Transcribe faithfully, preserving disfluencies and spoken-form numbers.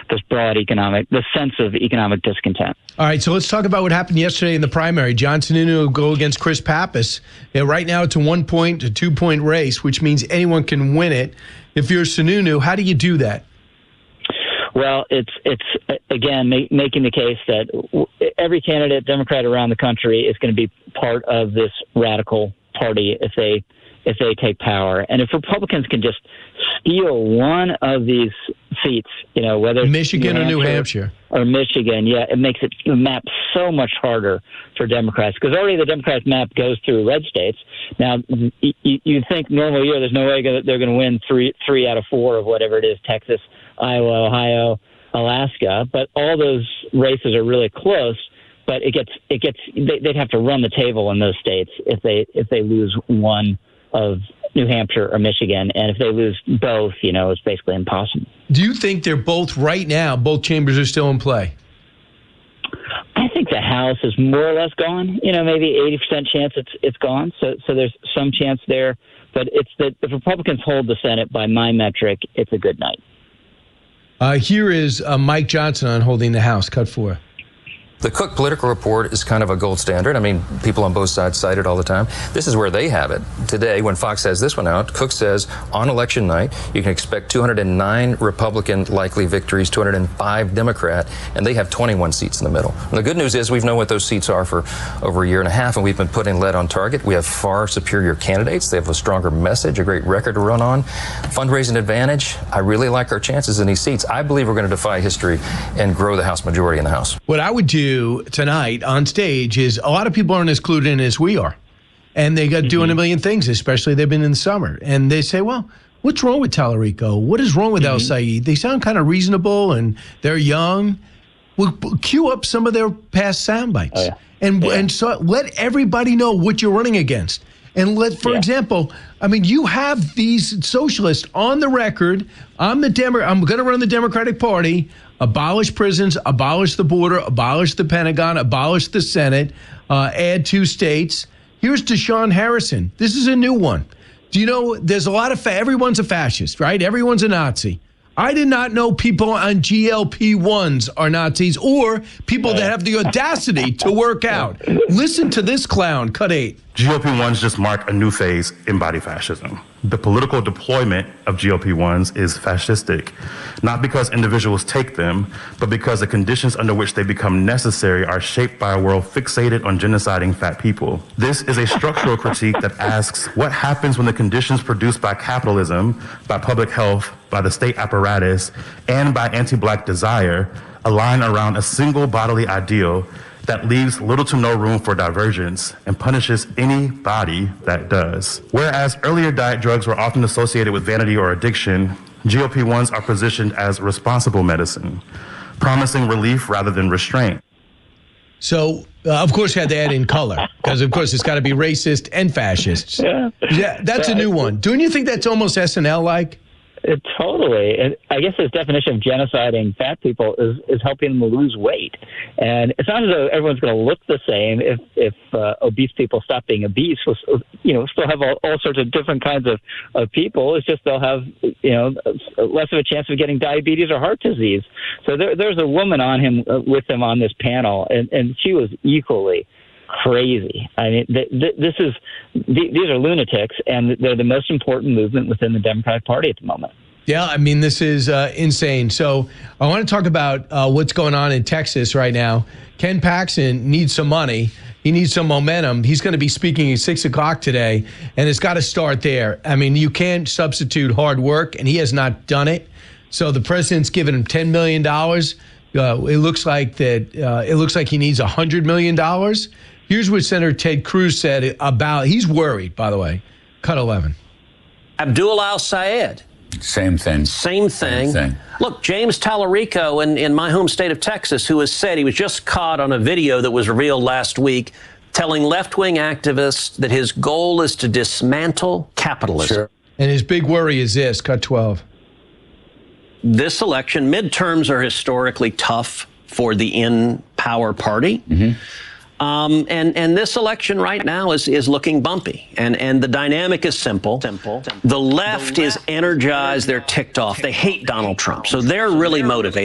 this broad economic, this sense of economic discontent. All right, so let's talk about what happened yesterday in the primary. John Sununu will go against Chris Pappas. Yeah, right now it's a one-point to two-point race, which means anyone can win it. If you're Sununu, how do you do that? Well, it's, it's again, ma- making the case that every candidate, Democrat around the country, is going to be part of this radical party if they if they take power. And if Republicans can just steal one of these seats, you know, whether it's Michigan New or New Hampshire. Or Michigan, yeah, it makes it the map so much harder for Democrats, because already the Democrats map goes through red states. Now, you, you think normal year, there's no way they're going to win three three out of four of whatever it is, Texas, Iowa, Ohio, Alaska, but all those races are really close. But it gets it gets they, they'd have to run the table in those states if they if they lose one of New Hampshire or Michigan, and if they lose both, you know, it's basically impossible. Do you think they're both right now? Both chambers are still in play. I think the House is more or less gone. You know, maybe eighty percent chance it's it's gone. So so there's some chance there, but it's that if Republicans hold the Senate by my metric, it's a good night. Uh, here is uh, Mike Johnson on holding the House. Cut four. The Cook Political Report is kind of a gold standard. I mean, people on both sides cite it all the time. This is where they have it. Today, when Fox has this one out, Cook says on election night, you can expect two hundred nine Republican likely victories, two hundred five Democrat, and they have twenty-one seats in the middle. And the good news is we've known what those seats are for over a year and a half, and we've been putting lead on target. We have far superior candidates. They have a stronger message, a great record to run on. Fundraising advantage. I really like our chances in these seats. I believe we're going to defy history and grow the House majority in the House. What I would do tonight on stage is a lot of people aren't as clued in as we are, and they got mm-hmm. doing a million things, especially they've been in the summer, and they say, well, what's wrong with Tallarico? What is wrong with mm-hmm. El Sayed? They sound kind of reasonable and they're young. Well, cue up some of their past sound bites oh, yeah. and yeah. and so let everybody know what you're running against. And let, for yeah. example, I mean, you have these socialists on the record. I'm the Demo- I'm going to run the Democratic Party. Abolish prisons, abolish the border, abolish the Pentagon, abolish the Senate, uh, add two states. Here's Deshaun Harrison. This is a new one. Do you know there's a lot of, fa- everyone's a fascist, right? Everyone's a Nazi. I did not know people on G L P ones are Nazis or people that have the audacity to work out. Listen to this clown, cut eight. G L P ones just mark a new phase in body fascism. The political deployment of G L P ones is fascistic, not because individuals take them, but because the conditions under which they become necessary are shaped by a world fixated on genociding fat people. This is a structural critique that asks what happens when the conditions produced by capitalism, by public health, by the state apparatus, and by anti-black desire align around a single bodily ideal that leaves little to no room for divergence and punishes any body that does. Whereas earlier diet drugs were often associated with vanity or addiction, G L P ones are positioned as responsible medicine, promising relief rather than restraint. So, uh, of course, you had to add in color, because, of course, it's got to be racist and fascist. Yeah, yeah that's a new one. Don't you think that's almost S N L-like? It, totally. And I guess his definition of genociding fat people is, is helping them lose weight. And it's not as though everyone's going to look the same if, if uh, obese people stop being obese. We'll, you know, still have all, all sorts of different kinds of, of people. It's just they'll have, you know, less of a chance of getting diabetes or heart disease. So there, there's a woman on him uh, with him on this panel, and, and she was equally crazy. I mean, th- th- this is th- these are lunatics, and they're the most important movement within the Democratic Party at the moment. Yeah, I mean, this is uh, insane. So I want to talk about uh, what's going on in Texas right now. Ken Paxton needs some money. He needs some momentum. He's going to be speaking at six o'clock today, and it's got to start there. I mean, you can't substitute hard work, and he has not done it. So the president's given him ten million dollars. Uh, it looks like that. Uh, it looks like he needs one hundred million dollars. Here's what Senator Ted Cruz said about, he's worried, by the way. Cut eleven. Abdul Al-Sayed. Same thing. Same thing. Same thing. Look, James Tallarico in, in my home state of Texas, who has said he was just caught on a video that was revealed last week telling left-wing activists that his goal is to dismantle capitalism. Sure. And his big worry is this, cut twelve. This election, midterms are historically tough for the in-power party. Mm-hmm. Um, and, and this election right now is, is looking bumpy. And, and the dynamic is simple. simple. The left is energized. They're ticked off. They hate Donald Trump. So they're really motivated.